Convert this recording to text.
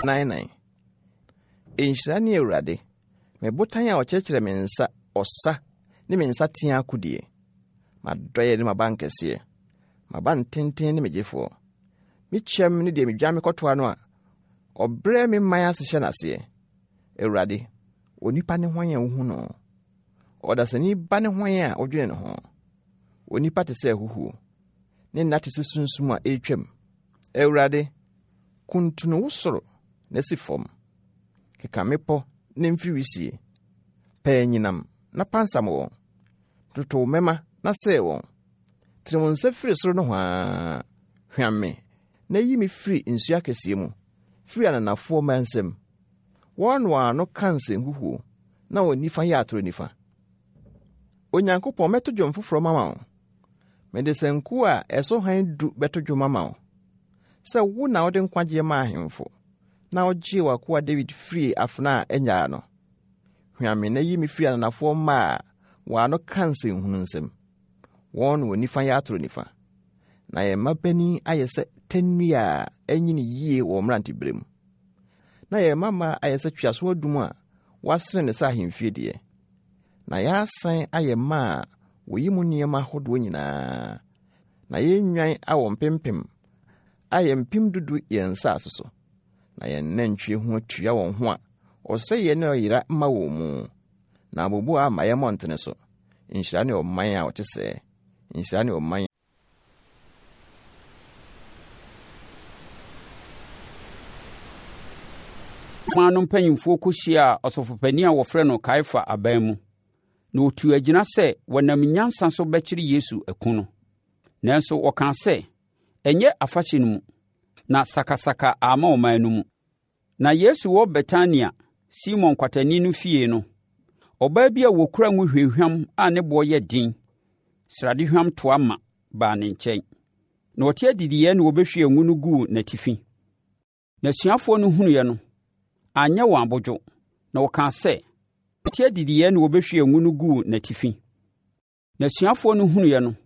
99. Enhyira ne Awurade, me botan a ɔkyerɛkyerɛ me nsa ɔsa ne me nsa tea akudie. Madɔyɛ ne mabankɛseɛ, mabantenten ne megyefo. Mikyɛm ne deɛ medwa me kɔtoa no a, ɔbrɛ me man ase hyɛ n'aseɛ. Awurade, onipa ne hwan a wohu no? Ɔdasani ba ne hwan a wodwene ne ho? Onipa te sɛ ahuhuo, ne nna te sɛ sunsum a ɛretwam. Awurade, kuntunu wo soro na si fam. Keka mepɔ ne mfiri wisie. Pɛɛ nyinam na pansam wɔn. Toto mɛma na sɛe wɔn. Tiri wo nsa firi soro no hwaa. Hwam me na yi me firi nsu akɛseɛ mu, firi ananafoɔ mma nsam. Wɔn ano ka nsɛnhuhuo, na wɔn nifa yɛ atoro nifa. Onyankopɔn mɛto dwom foforɔ mama wo. Mede sanku a ɛso han du bɛto dwom mama wo. Sɛ wo na wode nkwagye ma ahemfo, na wogye w'akoa David firi afena a ɛnyaa no. Hwam me na yi me firi ananafoɔ mma a wɔano ka nsɛnhunu nsam. Wɔn wɔ nifa yɛ atoro nifa. Na yɛn mmabani ayɛ sɛ tannua a ɛnyini yie wɔ mmerantebere mu. Na yɛn mmama ayɛ sɛ twiaso adum a wɔasene ne sɛ ahemfie deɛ. Na yɛasan ayɛ mma a wɔyi mu nneɛma ahodoɔ nyinaa. Na yɛnnwan awɔ mpempem ayɛ mpem dudu yɛn nsase so. Na yɛn nantwie ho atua wɔn ho a ɔsɛeɛ ne ɔyera mma wɔn mu. Na abobo a ama yɛn mmɔntene so. Nhyira ne ɔman a wɔte sɛ. Nhyira ne ɔman. Mano mpanyimfoɔ kɔhyia ɔsɔfopanin a wɔfrɛ no Kaiafa aban mu. Na otu agyina sɛ wɔnam nyansa so bɛkyere Yesu aku no. Nanso wɔkaa sɛ ɛnyɛ afahyɛ no mu, na sakasaka ama ɔman no mu. Na Yesu wɔ Betania, Simon kwatani no fie no, ɔbaa bi a wɔkura ngo hwehwam a ne boɔ yɛ den, sradehwam toa ma, baa ne nkyɛn. Na ɔte adidiɛ na wɔbɛhwie ngo no guu n'atifi. Na asuafoɔ no hunuiɛ no, anyɛ wɔn abodwo, na wɔkaa sɛ, ɔte adidiɛ na wɔbɛhwie ngo no guu n'atifi. Na asuafoɔ no hunuiɛ no,